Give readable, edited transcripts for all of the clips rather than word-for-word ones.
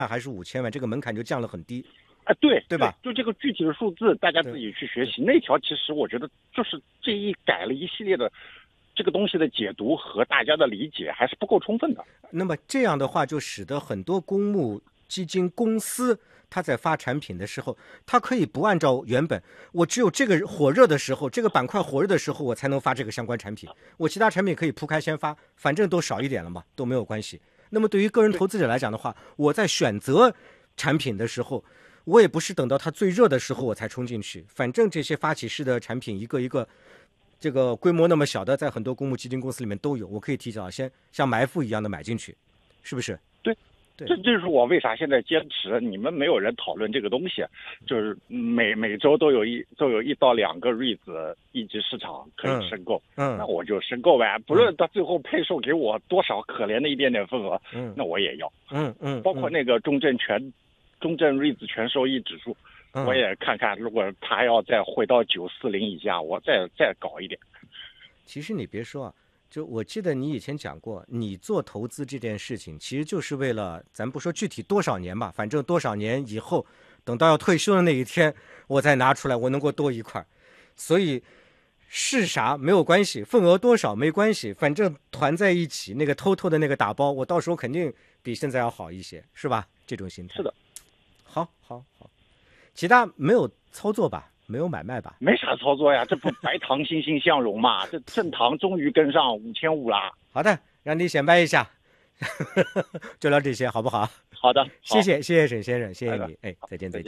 还是5000万，这个门槛就降了很低。 对吧？ 就这个具体的数字，大家自己去学习。那条其实我觉得就是这一改了一系列的这个东西的解读和大家的理解还是不够充分的。 那么这样的话，就使得很多公募基金公司，它在发产品的时候，它可以不按照原本，我只有这个火热的时候，这个板块火热的时候，我才能发这个相关产品。我其他产品可以铺开先发，反正都少一点了嘛，都没有关系。那么对于个人投资者来讲的话，我在选择产品的时候，我也不是等到它最热的时候我才冲进去，反正这些发起式的产品一个一个这个规模那么小的，在很多公募基金公司里面都有，我可以提早先像埋伏一样的买进去，是不是？ 对，这就是我为啥现在坚持，你们没有人讨论这个东西，就是每周都有1到2个 REITs 一级市场可以申购，那我就申购呗，不论到最后配售给我多少可怜的一点点份额，那我也要，包括那个中证 REITs 全收益指数，我也看看，如果它要再回到940以下，我再搞一点。 其实你别说啊，就我记得你以前讲过，你做投资这件事情，其实就是为了，咱不说具体多少年吧，反正多少年以后，等到要退休的那一天，我再拿出来，我能够多一块。所以是啥没有关系，份额多少没关系，反正团在一起，那个偷偷的那个打包，我到时候肯定比现在要好一些，是吧？这种心态。 是的。 好，其他没有操作吧？没有买卖吧？ 没啥操作呀，这不白糖欣欣向荣嘛？这正糖终于跟上5500啦。 好的，让你显摆一下，就聊这些，好不好？ 好的， 谢谢沈先生，谢谢你，哎，再见。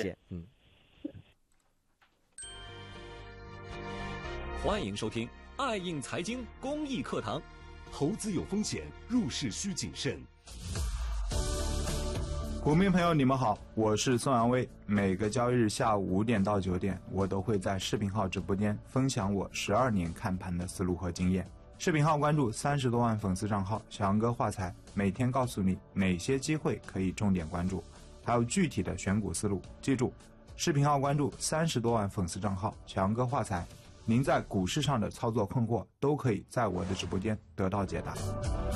欢迎收听爱映财经公益课堂。 投资有风险，入市需谨慎。股民朋友，你们好，我是宋阳威。每个交易日下午5点到9点，我都会在视频号直播间分享我12年看盘的思路和经验。视频号关注30多万粉丝账号小杨哥话财，每天告诉你哪些机会可以重点关注，还有具体的选股思路。记住，视频号关注30多万粉丝账号小杨哥话财，您在股市上的操作困惑都可以在我的直播间得到解答。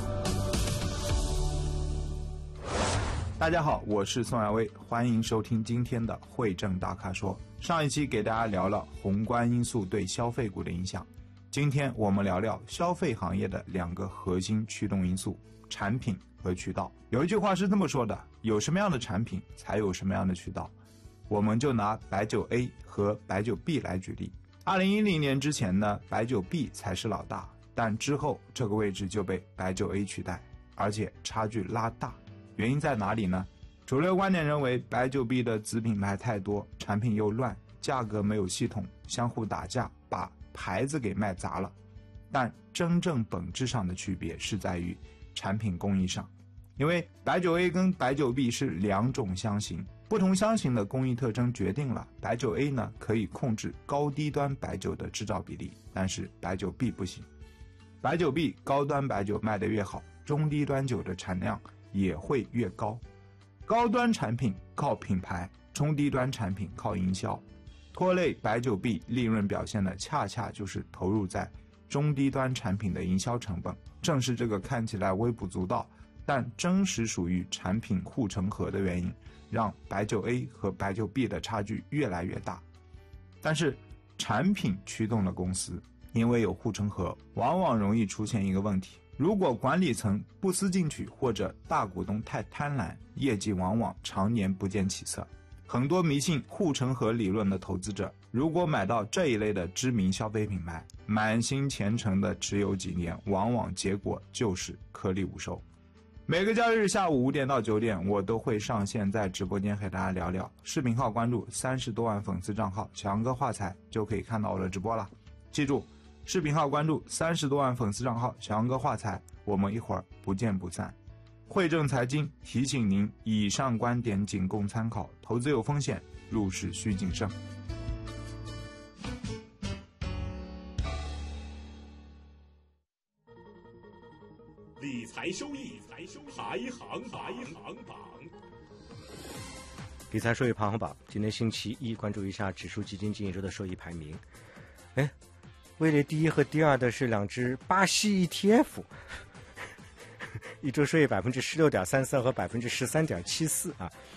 大家好，我是宋亚威，欢迎收听今天的汇正大咖说。上一期给大家聊了宏观因素对消费股的影响，今天我们聊聊消费行业的2个核心驱动因素：产品和渠道。有一句话是这么说的，有什么样的产品才有什么样的渠道。我们就拿白酒 A 和白酒 B 来举例。2010年之前呢，白酒 B 才是老大，但之后这个位置就被白酒 A 取代，而且差距拉大。原因在哪里呢？主流观点认为，白酒 B 的子品牌太多，产品又乱，价格没有系统，相互打架，把牌子给卖砸了。但真正本质上的区别是在于产品工艺上，因为白酒 A 跟白酒 B 是2种香型，不同香型的工艺特征决定了白酒 A 呢可以控制高低端白酒的制造比例，但是白酒 B 不行。白酒 B 高端白酒卖得越好，中低端酒的产量也会越高。高端产品靠品牌，中低端产品靠营销，拖累白酒 B 利润表现的恰恰就是投入在中低端产品的营销成本。正是这个看起来微不足道，但真实属于产品护城河的原因，让白酒 A 和白酒 B 的差距越来越大。但是产品驱动了公司，因为有护城河，往往容易出现一个问题，如果管理层不思进取，或者大股东太贪婪，业绩往往常年不见起色。很多迷信护城河理论的投资者，如果买到这一类的知名消费品牌，满心虔诚的持有几年，往往结果就是颗粒无收。每个交易日下午5点到9点，我都会上线在直播间和大家聊聊。视频号关注30多万粉丝账号小杨哥话财，就可以看到我的直播了。记住，视频号关注30多万粉丝账号小杨哥话财，我们一会儿不见不散。汇正财经提醒您，以上观点仅供参考，投资有风险，入市需谨慎。 理财收益排行榜。 理财收益排行榜，今天星期一，关注一下指数基金经理周的收益排名。位列第1和第2的是2只巴西 ETF， 一周收益16.33%和13.74%啊。